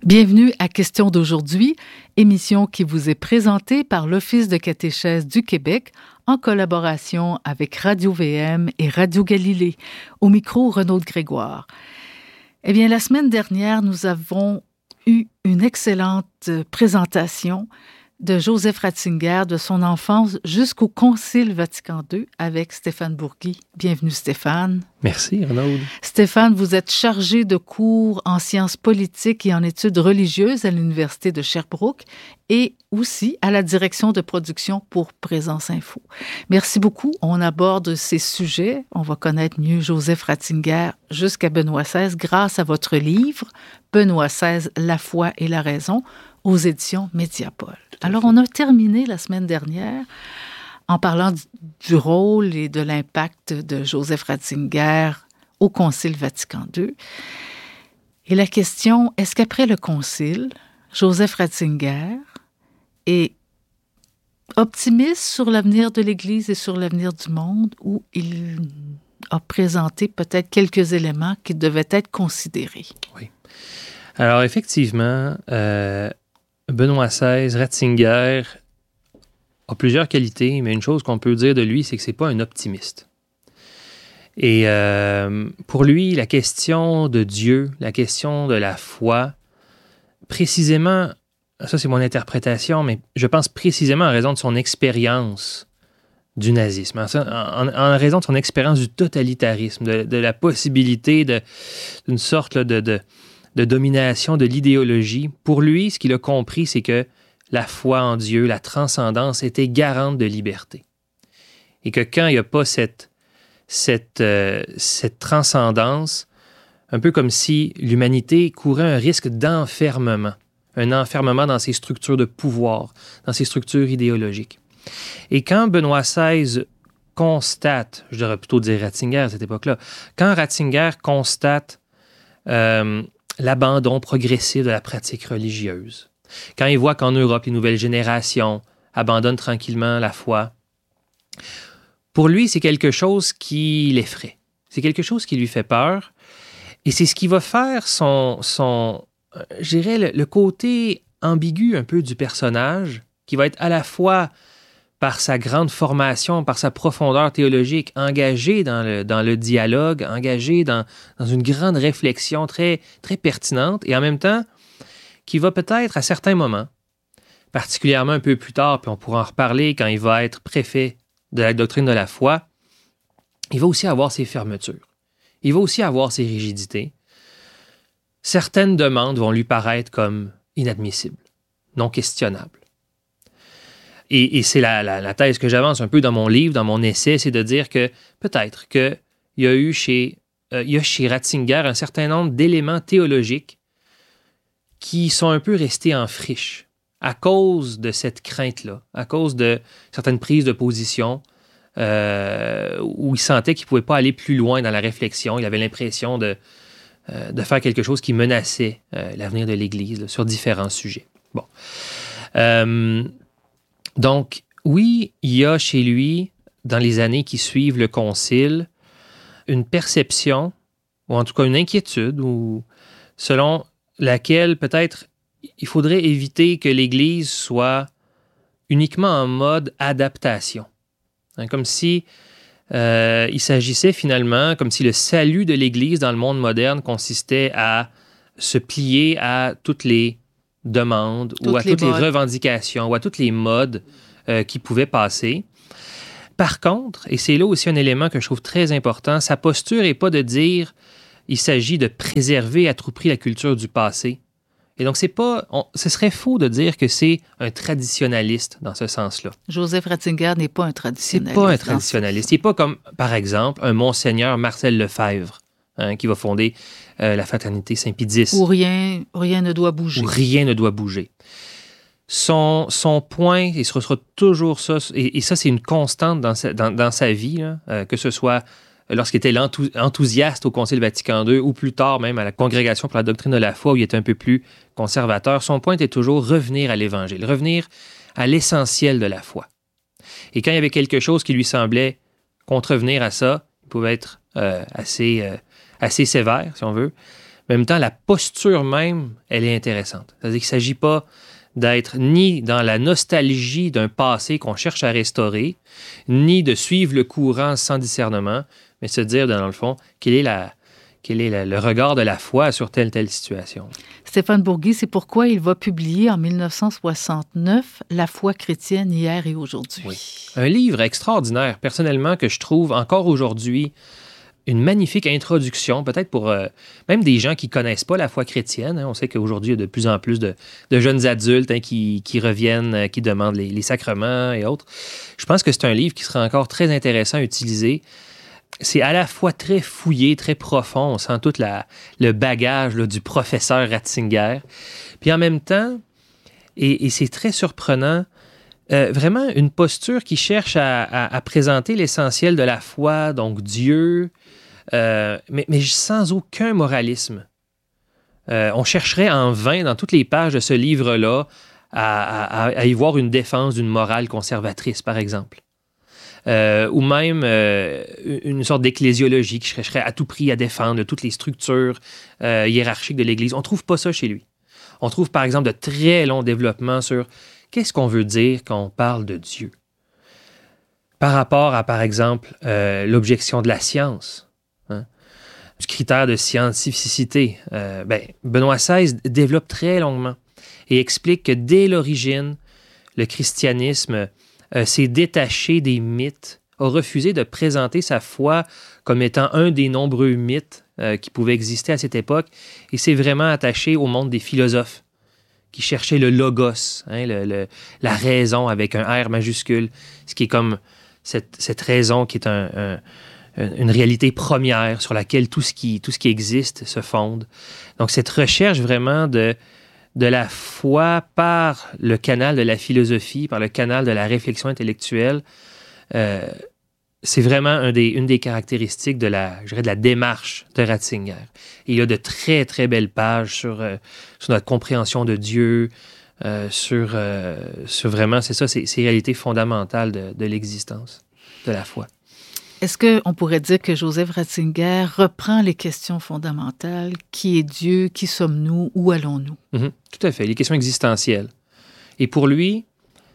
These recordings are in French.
Bienvenue à Question d'aujourd'hui, émission qui vous est présentée par l'Office de catéchèse du Québec en collaboration avec Radio-VM et Radio Galilée. Au micro, Renaud Grégoire. Eh bien, la semaine dernière, nous avons eu une excellente présentation de Joseph Ratzinger, de son enfance jusqu'au Concile Vatican II avec Stéphane Bourgui. Bienvenue Stéphane. Merci Renaud. Stéphane, vous êtes chargé de cours en sciences politiques et en études religieuses à l'Université de Sherbrooke et aussi à la direction de production pour Présence Info. Merci beaucoup. On aborde ces sujets. On va connaître mieux Joseph Ratzinger jusqu'à Benoît XVI grâce à votre livre « Benoît XVI, la foi et la raison » aux éditions Mediapol. Alors, on a terminé la semaine dernière en parlant du rôle et de l'impact de Joseph Ratzinger au Concile Vatican II. Et la question, est-ce qu'après le Concile, Joseph Ratzinger est optimiste sur l'avenir de l'Église et sur l'avenir du monde, ou il a présenté peut-être quelques éléments qui devaient être considérés? Oui. Alors, effectivement, Benoît XVI, Ratzinger a plusieurs qualités, mais une chose qu'on peut dire de lui, c'est que c'est pas un optimiste. Et pour lui, la question de Dieu, la question de la foi, précisément, ça c'est mon interprétation, mais je pense précisément en raison de son expérience du nazisme, en raison de son expérience du totalitarisme, de la possibilité d'une sorte de domination de l'idéologie. Pour lui, ce qu'il a compris, c'est que la foi en Dieu, la transcendance, était garante de liberté. Et que quand il n'y a pas cette transcendance, un peu comme si l'humanité courait un risque d'enfermement, un enfermement dans ses structures de pouvoir, dans ses structures idéologiques. Et quand Benoît XVI constate, je devrais plutôt dire Ratzinger à cette époque-là, quand Ratzinger constate l'abandon progressif de la pratique religieuse, quand il voit qu'en Europe, les nouvelles générations abandonnent tranquillement la foi, pour lui, c'est quelque chose qui l'effraie. C'est quelque chose qui lui fait peur. Et c'est ce qui va faire je dirais, le côté ambigu un peu du personnage, qui va être à la fois par sa grande formation, par sa profondeur théologique, engagé dans le dialogue, engagé dans une grande réflexion très, très pertinente, et en même temps, qui va peut-être à certains moments, particulièrement un peu plus tard, puis on pourra en reparler quand il va être préfet de la doctrine de la foi, il va aussi avoir ses fermetures. Il va aussi avoir ses rigidités. Certaines demandes vont lui paraître comme inadmissibles, non questionnables. Et c'est la thèse que j'avance un peu dans mon livre, dans mon essai, c'est de dire que peut-être qu'il y a eu chez Ratzinger un certain nombre d'éléments théologiques qui sont un peu restés en friche à cause de cette crainte-là, à cause de certaines prises de position où il sentait qu'il ne pouvait pas aller plus loin dans la réflexion. Il avait l'impression de faire quelque chose qui menaçait l'avenir de l'Église là, sur différents sujets. Bon. Donc, oui, il y a chez lui, dans les années qui suivent le Concile, une perception, ou en tout cas une inquiétude, selon laquelle peut-être il faudrait éviter que l'Église soit uniquement en mode adaptation. Comme si il s'agissait finalement, comme si le salut de l'Église dans le monde moderne consistait à se plier à toutes les demandes ou à toutes les revendications ou à toutes les modes qui pouvaient passer. Par contre, et c'est là aussi un élément que je trouve très important, sa posture n'est pas de dire il s'agit de préserver à tout prix la culture du passé. Et donc, ce serait faux de dire que c'est un traditionnaliste dans ce sens-là. Joseph Ratzinger n'est pas un traditionnaliste. C'est pas un traditionnaliste. Il n'est pas comme, par exemple, un monseigneur Marcel Lefebvre, qui va fonder la fraternité Saint-Pie X. Où rien ne doit bouger. Où rien ne doit bouger. Son point, et ce sera toujours ça, et ça, c'est une constante dans sa vie, là, que ce soit lorsqu'il était enthousiaste au Concile Vatican II ou plus tard même à la Congrégation pour la doctrine de la foi où il était un peu plus conservateur, son point était toujours revenir à l'Évangile, revenir à l'essentiel de la foi. Et quand il y avait quelque chose qui lui semblait contrevenir à ça, il pouvait être assez sévère, si on veut, Mais en même temps, la posture même, elle est intéressante. C'est-à-dire qu'il ne s'agit pas d'être ni dans la nostalgie d'un passé qu'on cherche à restaurer, ni de suivre le courant sans discernement, mais se dire, dans le fond, quel est le regard de la foi sur telle situation. Stéphane Bourgui, c'est pourquoi il va publier en 1969 « La foi chrétienne hier et aujourd'hui ». Oui. Un livre extraordinaire, personnellement, que je trouve encore aujourd'hui une magnifique introduction, peut-être pour même des gens qui ne connaissent pas la foi chrétienne. On sait qu'aujourd'hui, il y a de plus en plus de jeunes adultes qui reviennent, qui demandent les sacrements et autres. Je pense que c'est un livre qui sera encore très intéressant à utiliser. C'est à la fois très fouillé, très profond. On sent tout le bagage là, du professeur Ratzinger. Puis en même temps, et c'est très surprenant, vraiment une posture qui cherche à présenter l'essentiel de la foi, donc Dieu, mais sans aucun moralisme. On chercherait en vain dans toutes les pages de ce livre-là à y voir une défense d'une morale conservatrice, par exemple. Ou même une sorte d'ecclésiologie qui chercherait à tout prix à défendre toutes les structures hiérarchiques de l'Église. On ne trouve pas ça chez lui. On trouve, par exemple, de très longs développements sur qu'est-ce qu'on veut dire quand on parle de Dieu. Par rapport à, par exemple, l'objection de la science, du critère de scientificité, Benoît XVI développe très longuement et explique que dès l'origine, le christianisme s'est détaché des mythes, a refusé de présenter sa foi comme étant un des nombreux mythes qui pouvaient exister à cette époque, et s'est vraiment attaché au monde des philosophes qui cherchaient le logos, la raison avec un R majuscule, ce qui est comme cette raison qui est une réalité première sur laquelle tout ce qui existe se fonde. Donc cette recherche vraiment de la foi par le canal de la philosophie, par le canal de la réflexion intellectuelle, c'est vraiment une des caractéristiques de la démarche de Ratzinger. Et il y a de très, très belles pages sur notre compréhension de Dieu, sur vraiment, c'est ça, ces réalités fondamentales de l'existence, de la foi. Est-ce qu'on pourrait dire que Joseph Ratzinger reprend les questions fondamentales? Qui est Dieu? Qui sommes-nous? Où allons-nous? Tout à fait, les questions existentielles. Et pour lui,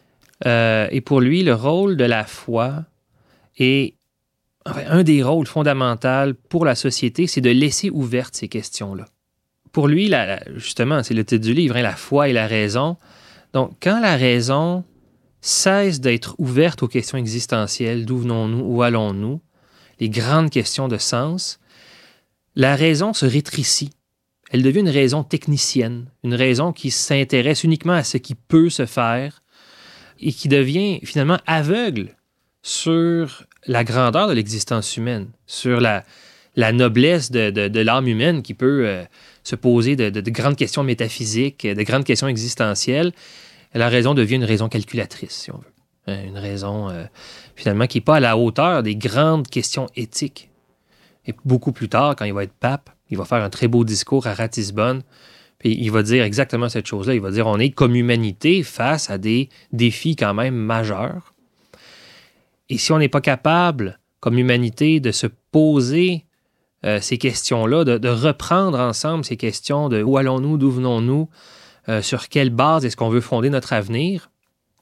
le rôle de la foi est un des rôles fondamentaux pour la société, c'est de laisser ouvertes ces questions-là. Pour lui, justement, c'est le titre du livre, la foi et la raison. Donc, quand la raison cesse d'être ouverte aux questions existentielles, d'où venons-nous, où allons-nous, les grandes questions de sens, la raison se rétrécit. Elle devient une raison technicienne, une raison qui s'intéresse uniquement à ce qui peut se faire et qui devient finalement aveugle sur la grandeur de l'existence humaine, sur la noblesse de l'âme humaine qui peut se poser de grandes questions métaphysiques, de grandes questions existentielles. La raison devient une raison calculatrice, si on veut. Une raison, finalement, qui n'est pas à la hauteur des grandes questions éthiques. Et beaucoup plus tard, quand il va être pape, il va faire un très beau discours à Ratisbonne, puis il va dire exactement cette chose-là. Il va dire, on est comme humanité face à des défis quand même majeurs. Et si on n'est pas capable, comme humanité, de se poser ces questions-là, de reprendre ensemble ces questions de où allons-nous, d'où venons-nous, sur quelle base est-ce qu'on veut fonder notre avenir,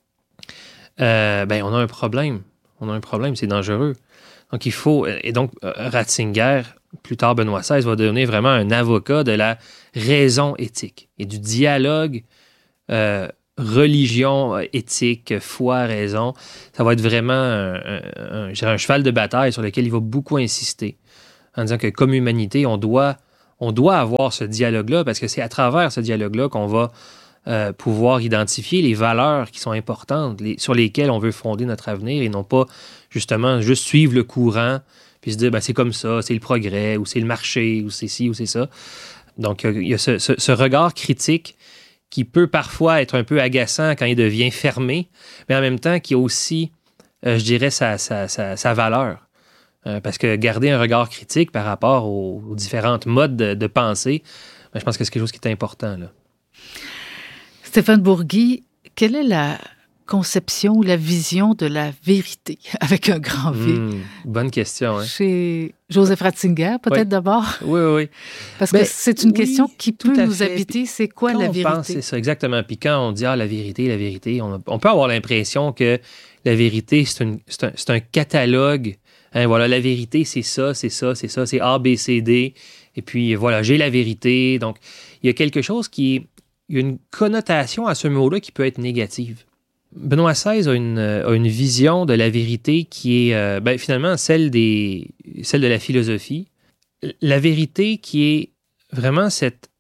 on a un problème. On a un problème, c'est dangereux. Donc, il faut... Et donc, Ratzinger, plus tard Benoît XVI, va devenir vraiment un avocat de la raison éthique et du dialogue religion, éthique, foi, raison. Ça va être vraiment un cheval de bataille sur lequel il va beaucoup insister en disant que comme humanité, on doit avoir ce dialogue-là parce que c'est à travers ce dialogue-là qu'on va pouvoir identifier les valeurs qui sont importantes, sur lesquelles on veut fonder notre avenir et non pas justement juste suivre le courant puis se dire c'est comme ça, c'est le progrès ou c'est le marché ou c'est ci ou c'est ça. Donc il y a ce regard critique qui peut parfois être un peu agaçant quand il devient fermé, mais en même temps qui a aussi, je dirais, sa valeur. Parce que garder un regard critique par rapport aux différentes modes de pensée, je pense que c'est quelque chose qui est important, là. Stéphane Bourgui, quelle est la conception ou la vision de la vérité, avec un grand V? Bonne question. Hein? Chez Joseph Ratzinger, peut-être d'abord? Oui. Parce que c'est une question qui peut nous habiter. C'est quoi la vérité? C'est ça, exactement. Puis quand on dit la vérité, on peut avoir l'impression que la vérité, c'est un catalogue. Hein, voilà, la vérité, c'est ça, c'est A, B, C, D. Et puis voilà, j'ai la vérité. Donc, il y a quelque chose il y a une connotation à ce mot-là qui peut être négative. Benoît XVI a une vision de la vérité qui est finalement celle de la philosophie. La vérité qui est vraiment cette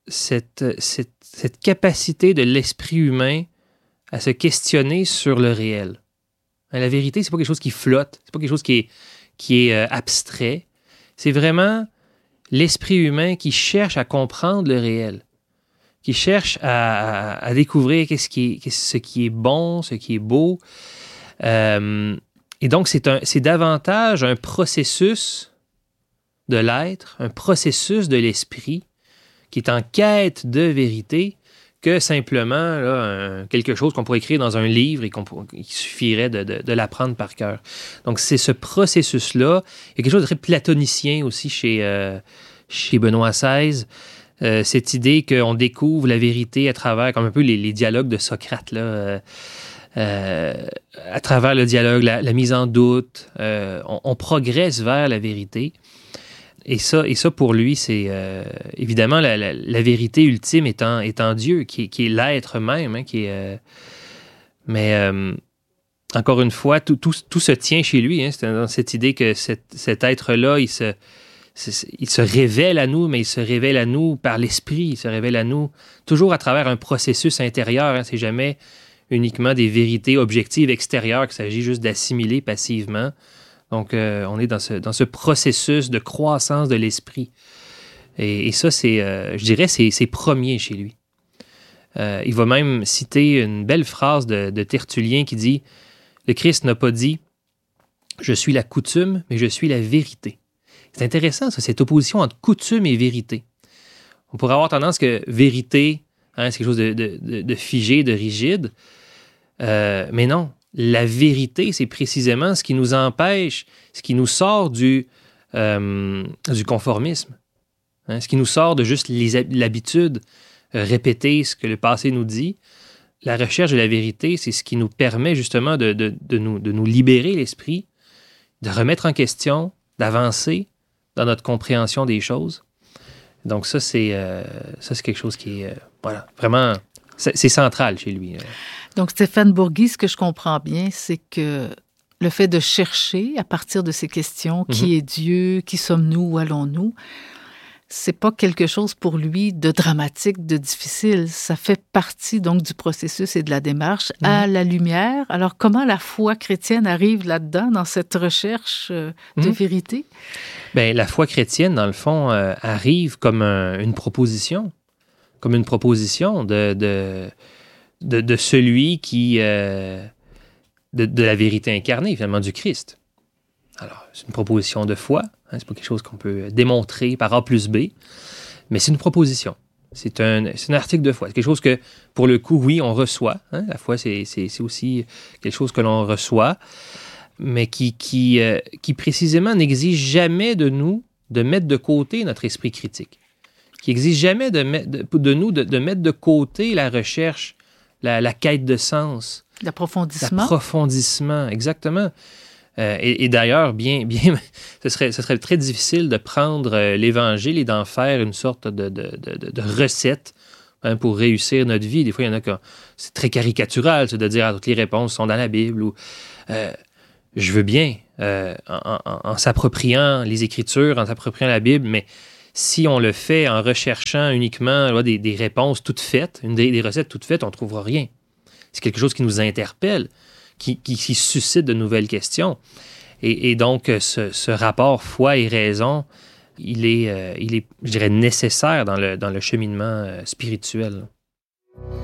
capacité de l'esprit humain à se questionner sur le réel. La vérité, c'est pas quelque chose qui flotte, c'est pas quelque chose qui est abstrait. C'est vraiment l'esprit humain qui cherche à comprendre le réel, qui cherche à découvrir ce qui est bon, ce qui est beau. Et donc, c'est davantage un processus de l'être, un processus de l'esprit qui est en quête de vérité que simplement quelque chose qu'on pourrait écrire dans un livre et qu'il suffirait de l'apprendre par cœur. Donc, c'est ce processus-là. Il y a quelque chose de très platonicien aussi chez Benoît XVI. Cette idée qu'on découvre la vérité à travers, comme un peu les dialogues de Socrate, là, à travers le dialogue, la mise en doute, on progresse vers la vérité. Et ça pour lui, c'est évidemment la vérité ultime étant Dieu, qui est l'être même, hein, mais encore une fois, tout se tient chez lui. Hein, c'est dans cette idée que cet être-là, il se révèle à nous, mais il se révèle à nous par l'esprit, il se révèle à nous toujours à travers un processus intérieur. Hein, c'est jamais uniquement des vérités objectives extérieures qu'il s'agit juste d'assimiler passivement. Donc, on est dans ce processus de croissance de l'esprit. Et ça, je dirais, c'est premier chez lui. Il va même citer une belle phrase de Tertullien qui dit « Le Christ n'a pas dit « Je suis la coutume, mais je suis la vérité ». C'est intéressant, ça, cette opposition entre coutume et vérité. On pourrait avoir tendance que vérité, hein, c'est quelque chose de figé, de rigide. Mais non. La vérité, c'est précisément ce qui nous empêche, ce qui nous sort du conformisme, hein, ce qui nous sort de juste l'habitude, répéter ce que le passé nous dit. La recherche de la vérité, c'est ce qui nous permet justement de nous libérer l'esprit, de remettre en question, d'avancer dans notre compréhension des choses. Donc ça, c'est quelque chose qui est vraiment... C'est central chez lui. Donc, Stéphane Bourgui, ce que je comprends bien, c'est que le fait de chercher à partir de ces questions, qui est Dieu, qui sommes-nous, où allons-nous, c'est pas quelque chose pour lui de dramatique, de difficile. Ça fait partie donc du processus et de la démarche à la lumière. Alors, comment la foi chrétienne arrive là-dedans, dans cette recherche de vérité? Bien, la foi chrétienne, dans le fond, arrive comme une proposition. Comme une proposition de celui qui... de la vérité incarnée, finalement, du Christ. Alors, c'est une proposition de foi. Hein, c'est pas quelque chose qu'on peut démontrer par A plus B, mais c'est une proposition. C'est un article de foi. C'est quelque chose que, pour le coup, oui, on reçoit. Hein, la foi, c'est aussi quelque chose que l'on reçoit, mais qui précisément n'exige jamais de nous de mettre de côté notre esprit critique. Qui n'exige jamais de nous de mettre de côté la recherche, la quête de sens. L'approfondissement. L'approfondissement, exactement. Et d'ailleurs, ce serait très difficile de prendre l'Évangile et d'en faire une sorte de recette, hein, pour réussir notre vie. Des fois, il y en a qui... C'est très caricatural, c'est de dire toutes les réponses sont dans la Bible. Ou, je veux bien, en s'appropriant les Écritures, en s'appropriant la Bible, mais si on le fait en recherchant uniquement des réponses toutes faites, des recettes toutes faites, on ne trouvera rien. C'est quelque chose qui nous interpelle, qui suscite de nouvelles questions. Et donc, ce rapport foi et raison, il est, je dirais, nécessaire dans le cheminement spirituel.